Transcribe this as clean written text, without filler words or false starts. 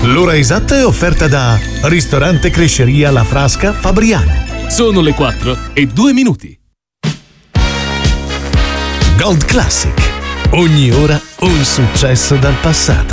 L'ora esatta è offerta da Ristorante Cresceria La Frasca Fabriano. Sono le 4:02. Gold Classic. Ogni ora un successo dal passato.